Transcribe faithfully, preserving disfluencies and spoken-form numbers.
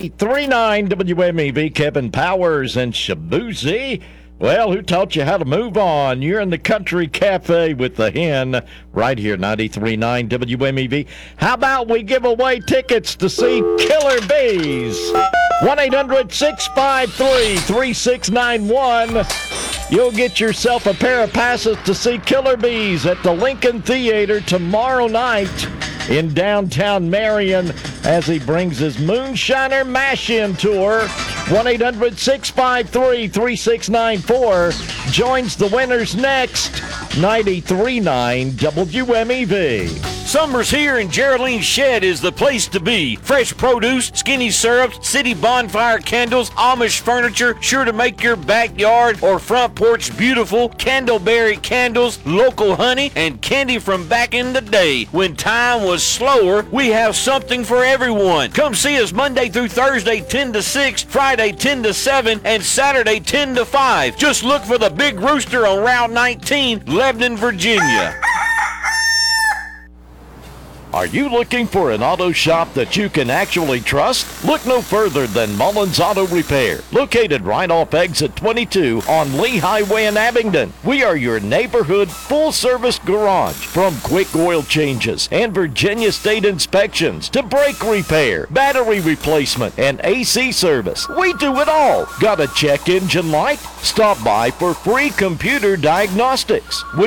three nine W M E V, Kevin Powers and Shabuzi. Well, who taught you how to move on? You're in the Country Cafe with the Hen right here, ninety-three point nine W M E V. How about we give away tickets to see Killer Bees? one eight hundred six five three three six nine one. You'll get yourself a pair of passes to see Killer Bees at the Lincoln Theater tomorrow night in downtown Marion as he brings his Moonshiner Mash-In tour. one eight hundred six five three three six nine four joins the winners next. ninety-three point nine W M E V. Summer's here and Geraldine's Shed is the place to be. Fresh produce, skinny syrups, city bonfire candles, Amish furniture, sure to make your backyard or front porch beautiful. Candleberry candles, local honey, and candy from back in the day. When time was slower, we have something for everyone. Come see us Monday through Thursday, ten to six, Friday, ten to seven, and Saturday, ten to five. Just look for the Big Rooster on Route nineteen, Lebanon, Virginia. Are you looking for an auto shop that you can actually trust? Look no further than Mullins Auto Repair, located right off exit twenty-two on Lee Highway in Abingdon. We are your neighborhood full-service garage. From quick oil changes and Virginia State inspections to brake repair, battery replacement, and A C service, we do it all. Got a check engine light? Stop by for free computer diagnostics. We